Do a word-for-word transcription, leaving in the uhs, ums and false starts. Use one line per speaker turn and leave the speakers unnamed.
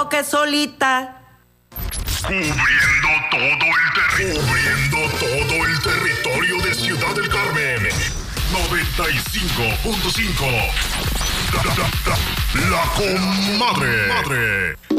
que solita.
Cubriendo todo el territorio. Cubriendo todo el territorio de Ciudad del Carmen. noventa y cinco punto cinco. La, la, la, la comadre. Madre.